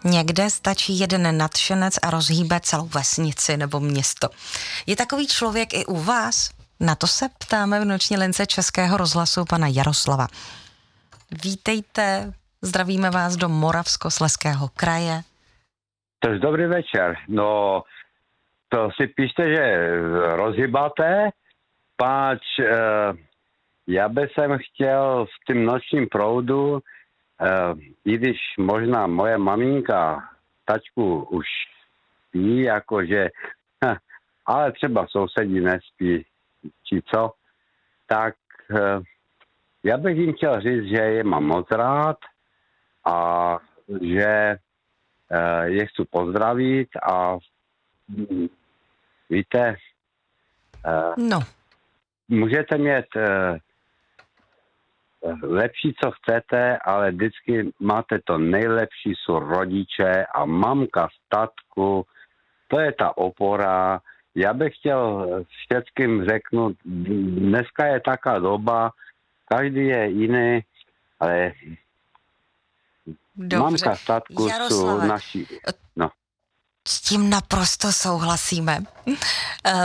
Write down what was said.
Někde stačí jeden nadšenec a rozhýbe celou vesnici nebo město. Je takový člověk i u vás? Na to se ptáme v noční lince Českého rozhlasu pana Jaroslava. Vítejte, zdravíme vás do Moravskoslezského kraje. Tož dobrý večer. No, to si píšte, že rozhýbáte, páč já bych chtěl v tím nočním proudu, i když možná moje maminka, tačku už spí, jakože, ale třeba sousedí nespí, či co, tak já bych jim chtěl říct, že je mám moc rád a že je chci pozdravit a víte, můžete mít lepší, co chcete, ale vždycky máte to nejlepší, jsou rodiče a mamka z tatku, to je ta opora. Já bych chtěl všetkým řeknout, dneska je taká doba, každý je jiný, ale dobře. Mamka z tatku jsou naši... No. S tím naprosto souhlasíme.